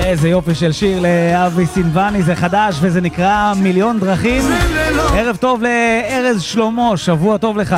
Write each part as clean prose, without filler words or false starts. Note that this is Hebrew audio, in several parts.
איזה יופי של שיר לאבי סינבני, זה חדש וזה נקרא מיליון דרכים. ערב טוב לארז שלמה, שבוע טוב לך.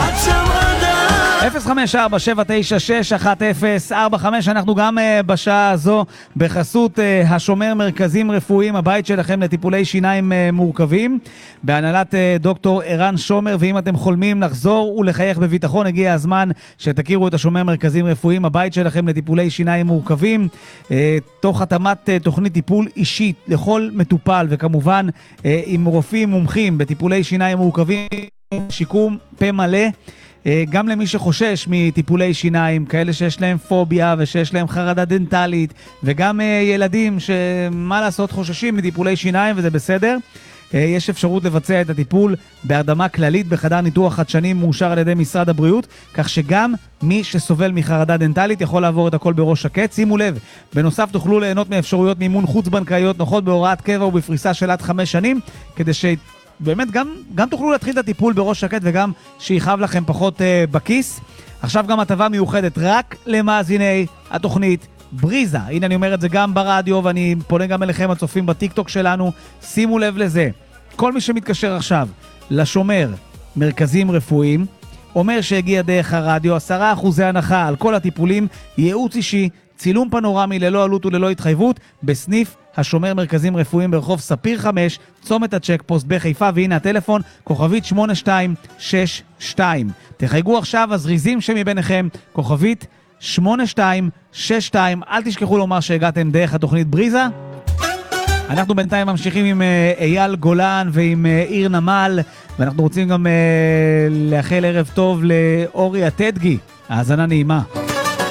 054-796-1045, אנחנו גם בשעה הזו בחסות השומר מרכזים רפואיים, הבית שלכם לטיפולי שיניים מורכבים, בהנהלת דוקטור ערן שומר. ואם אתם חולמים לחזור ולחייך בביטחון, הגיע הזמן שתכירו את השומר מרכזים רפואיים, הבית שלכם לטיפולי שיניים מורכבים, תוך התאמת תוכנית טיפול אישית לכל מטופל, וכמובן עם רופאים מומחים בטיפולי שיניים מורכבים, שיקום פה מלא. גם למי שחושש מטיפולי שיניים, כאלה שיש להם פוביה ושיש להם חרדה דנטלית, וגם ילדים שמה לעשות חוששים מטיפולי שיניים, וזה בסדר. יש אפשרות לבצע את הטיפול בהרדמה כללית בחדר ניתוח חדשני מאושר על ידי משרד הבריאות, כך שגם מי שסובל מחרדה דנטלית יכול לעבור את הכל בראש שקט. שימו לב, בנוסף תוכלו ליהנות מאפשרויות מימון חוץ-בנקאיות נוחות בהוראת קבע ובפריסה של עד 5 שנים, כדי באמת גם תוכלו להתחיל את הטיפול בראש שקט וגם שיחב לכם פחות בכיס. עכשיו גם הטבה מיוחדת רק למאזיני התוכנית בריזה. הנה אני אומר את זה גם ברדיו, ואני פונה גם אליכם הצופים בטיקטוק שלנו. שימו לב לזה, כל מי שמתקשר עכשיו לשומר מרכזים רפואיים, אומר שהגיע דרך הרדיו, 10% הנחה על כל הטיפולים, ייעוץ אישי, צילום פנורמי ללא עלות וללא התחייבות, בסניף השומר מרכזים רפואיים ברחוב ספיר 5, צומת הצ'ק פוסט בחיפה. והנה הטלפון, כוכבית 8262. תחייגו עכשיו הזריזים שמביניכם, כוכבית 8262. אל תשכחו לומר שהגעתם דרך התוכנית בריזה. אנחנו בינתיים ממשיכים עם אייל גולן ועם עיר נמל, ואנחנו רוצים גם לאחל ערב טוב לאורי הטדגי. האזנה נעימה.